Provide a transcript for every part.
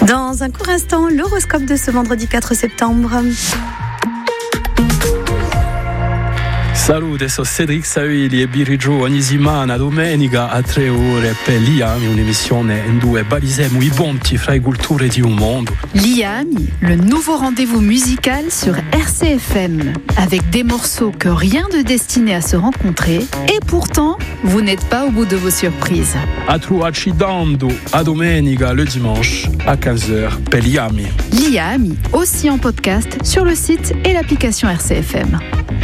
Dans un court instant, l'horoscope de ce vendredi 4 septembre. Salute, sono Cedric Savili e Birigio ogni settimana domenica a 3 ore per l'IAMI, un'emissione in due balisiamo i ponti fra le culture di un mondo. L'IAMI, le nouveau rendez-vous musical sur RCFM, avec des morceaux que rien ne destinait à se rencontrer, et pourtant, vous n'êtes pas au bout de vos surprises. A trovarci dando a domenica le dimanche à 15h per l'IAMI. L'IAMI, aussi en podcast sur le site et l'application RCFM.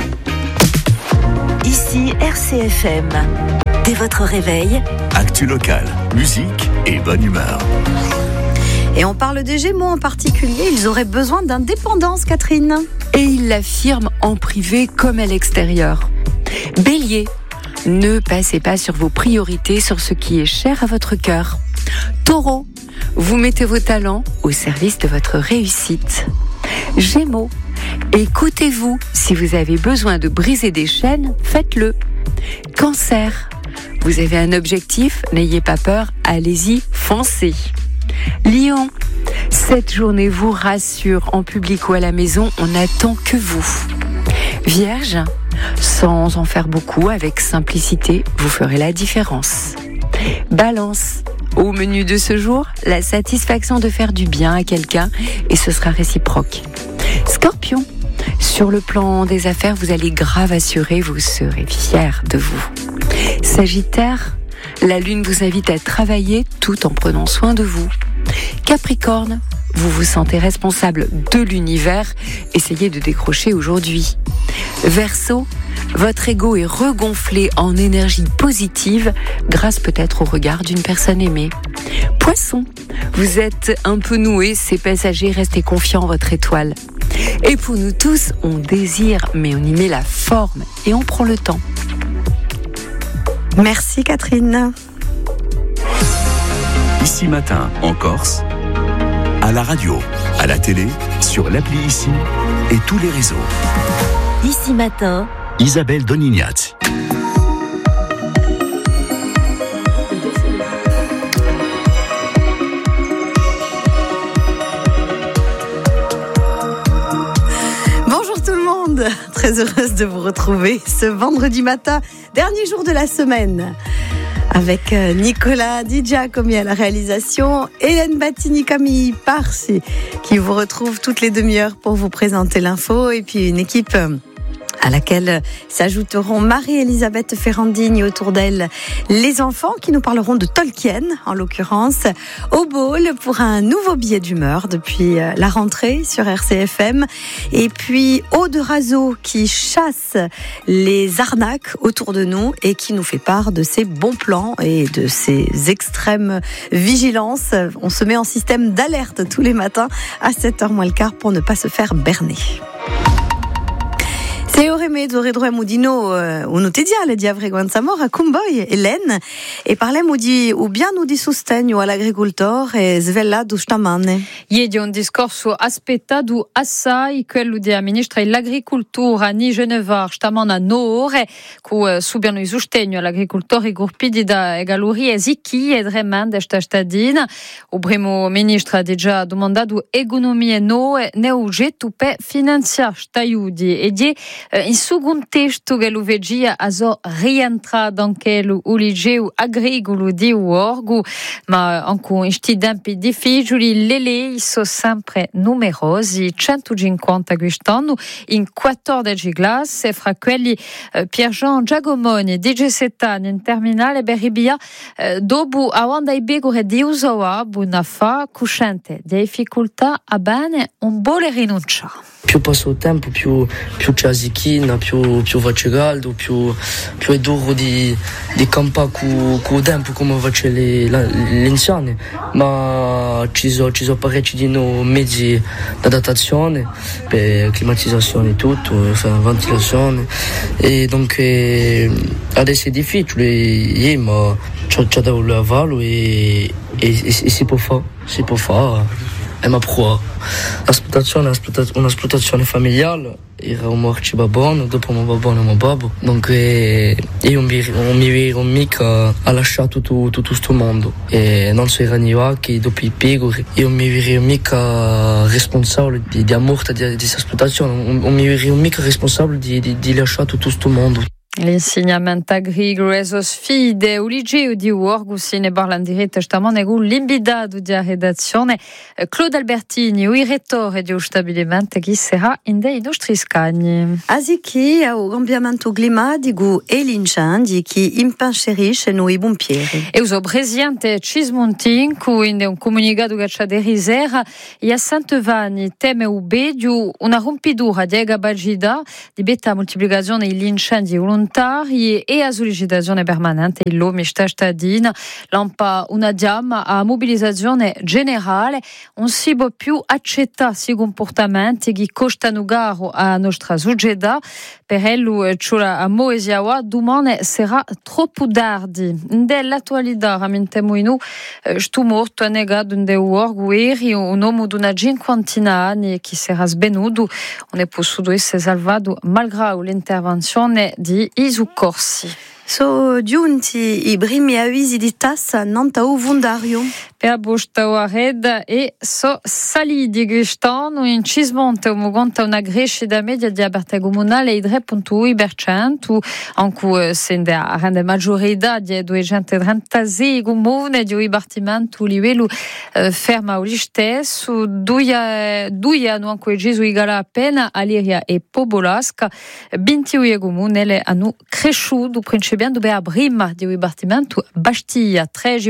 Ici RCFM. Dès votre réveil, actu local, musique et bonne humeur. Et on parle des Gémeaux en particulier. Ils auraient besoin d'indépendance, Catherine. Et ils l'affirment en privé comme à l'extérieur. Bélier, ne passez pas sur vos priorités, sur ce qui est cher à votre cœur. Taureau, vous mettez vos talents au service de votre réussite. Gémeaux, écoutez-vous, si vous avez besoin de briser des chaînes, faites-le. Cancer, vous avez un objectif, n'ayez pas peur, allez-y, foncez. Lion, cette journée vous rassure, en public ou à la maison, on n'attend que vous. Vierge, sans en faire beaucoup, avec simplicité, vous ferez la différence. Balance, au menu de ce jour, la satisfaction de faire du bien à quelqu'un et ce sera réciproque. Scorpion, sur le plan des affaires, vous allez grave assurer, vous serez fier de vous. Sagittaire, la lune vous invite à travailler tout en prenant soin de vous. Capricorne, vous vous sentez responsable de l'univers, essayez de décrocher aujourd'hui. Verseau, votre ego est regonflé en énergie positive grâce peut-être au regard d'une personne aimée. Poisson, vous êtes un peu noué, c'est passager, restez confiant en votre étoile. Et pour nous tous, on désire, mais on y met la forme et on prend le temps. Merci Catherine. Ici matin, en Corse, à la radio, à la télé, sur l'appli Ici et tous les réseaux. Ici matin, Isabelle Donignat. Bonjour tout le monde, très heureuse de vous retrouver ce vendredi matin, dernier jour de la semaine. Avec Nicolas Di Giacomi à la réalisation, Hélène Battini, Camille Parsi, qui vous retrouve toutes les demi-heures pour vous présenter l'info, et puis une équipe à laquelle s'ajouteront Marie-Elisabeth Ferrandini, autour d'elle les enfants qui nous parleront de Tolkien, en l'occurrence, au bol pour un nouveau billet d'humeur depuis la rentrée sur RCFM, et puis Aude Razo qui chasse les arnaques autour de nous et qui nous fait part de ses bons plans et de ses extrêmes vigilances. On se met en système d'alerte tous les matins à 7h moins le quart pour ne pas se faire berner. Se ore mezzo redroemo di no un'utediale di Avreguan Zamora con voi, Hélène, e parliamo di un piano di sostegno all'agricoltore svelato stamane. Ieri un discorso aspettato assai, quello della ministra dell'agricoltura Ni Genevar stamane a 9 ore, che subiano il sostegno all'agricoltori gruppi da Galoria e Zicchi e Dremand e Stadina. Il primo ministro ha già domandato economie nuove, neugetto per finanziare staiudi e di in secondo testo che lo veggia a rientrato anche l'uligeu agricolo di Uorgu, ma anche in questi tempi difficili le lei sono sempre numerosi, 150 quest'anno in 14 classi, fra quelli Pierjean Giagomoni, DJ Setan in terminale Beribia, dopo avanda i begore di Usoa, Bunafa, cuscente difficoltà a bene un buone rinuncia. Più passa il tempo, più c'è zicchina, più faccio caldo, più è duro di campare con il tempo come faccio le anziane, ma ci sono parecchi di noi mezzi d'adattazione per climatizzazione e tutto, ventilazione, e dunque adesso è difficile, ma c'è da lavarlo e si può fare. ma pro. Un'esplotazione familiare, era morto babbo, dopo mio babbo e mio babbo, donc io non mi ero mica ha lasciato tutto questo mondo, e non so era che dopo i pegori, io non mi ero mica responsabile di morte di questa esplotazione, non mi ero mica responsabile di lasciare tutto questo mondo. L'insegnamento agricolo e sfide o liceo di Orgusi ne parla in diretta stamattina l'invitato della redazione Claude Albertini, il rettore di un stabilimento che sarà in dei nostri scagni. Asichi è un cambiamento climatico e l'incendio che impensieriscono i pompieri. E il presidente Cismontin, in un comunicato che c'è di risera, e a Sant'Evani teme una rompidura di Bagida di beta moltiplicazione degli incendi volontari e a sollecitazione permanente dell'uomo cittadino, lampa una chiama a mobilizzazione generale, non si può più accettare questi comportamenti che costano caro a nostra società. Per ello, a Moesiawa, domani sarà troppo tardi. Nell'attualità, rammentiamo in sto morto è negato in uomo ieri, un uomo di una cinquantina anni che sarà svenuto, non è possibile essere salvato malgrado l'intervenzione di i soccorsi. So giunti i primi avvisi di tassa non a Uvundario. Per Bostawared e so saliti quest'anno in Cismonte conta una crescita media di apertura comunale di 3,1%, in cui si rende maggiorità di 236 comuni di dipartimento livello ferma o stesso, due hanno anche Gesù Igala appena Aliria e Pobolasca, 22 comuni hanno cresciuto principiando per prima di dipartimento Bastiglia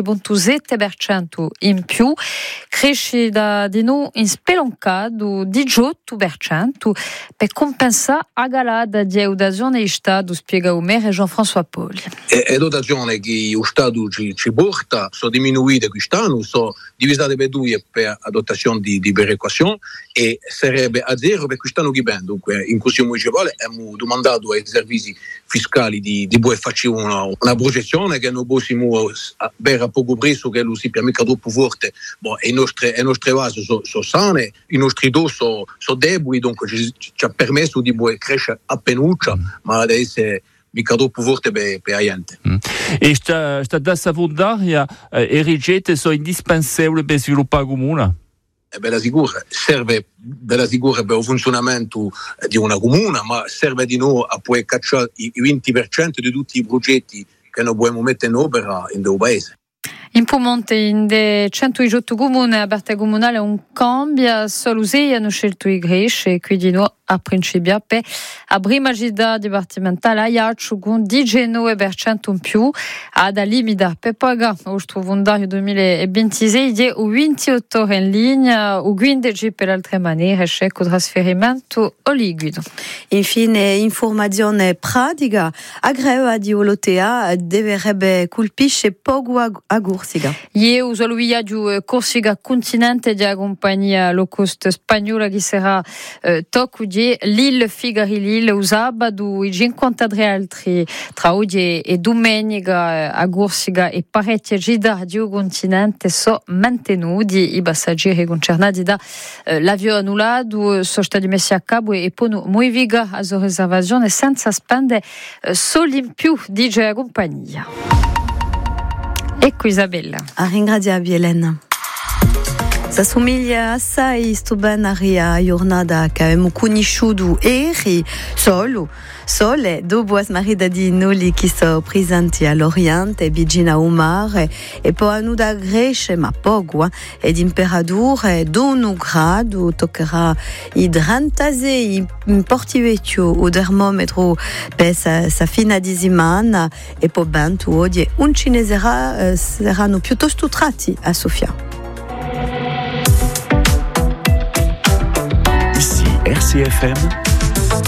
13,7% in più, crescita di noi in speloncato 18% per compensare la galata di evasione di Stato, spiega il maire Jean-François Poli. Le dotazioni che lo Stato ci porta sono diminuite quest'anno, sono divisate per due per la dotazione di perequazione e sarebbe a zero per quest'anno che ben. Dunque, in Consiglio Municipale abbiamo domandato ai servizi fiscali di fare una progettazione che non possiamo avere a poco prezzo, che lo si mica troppo forte. Le nostre basi sono sane, i nostri doti sono deboli, dunque ci ha permesso di crescere a penuccia, ma adesso mica troppo forte per la gente. E questa tassa fondiaria erigete sono indispensabili per sviluppare il comune? Bella sicura, serve bella sicura per il funzionamento di una comune, ma serve di noi a poter cacciare il 20% di tutti i progetti che noi possiamo mettere in opera in due paesi. In Piemonte, in 118 comuni, aperta comunale un cambio, solo 6 hanno scelto i greci, e quindi noi a principio per la prima città dipartimentale a Iaccio con 19% in più ad limita per pagare il fondario 2026 di 28 ore in linea o 15 per altre maniere c'è il trasferimento o liquido. Infine, informazione pratica, a greva di Olotea dovrebbe colpisce poco a Corsica. Io solo via di Corsica continente di compagnia low cost spagnola che sarà tocco di Lille, Figari, Lille, sabato e 53 altri tra oggi e domenica a Corsica e parecchie città di continente sono mantenuti. I passeggeri concernati da l'avvio annullato sono stati messi a capo e poi muoviga a sua riservazione senza spendere solo in più, dice la compagnia. Ecco Isabella. A ringraziare Elena. S'assomiglia assai sto ben a giornata che abbiamo conosciuto ieri sole dopo as marida di Noli che sono presenti all'Oriente vicino al mare e poi hanno da Grecia ma poco e di temperature 2 gradi toccherà i 36 in Portivecchio o termometro per sa fine di settimana e poi Bento oggi un cinese saranno piuttosto tratti a Sofia. RCFM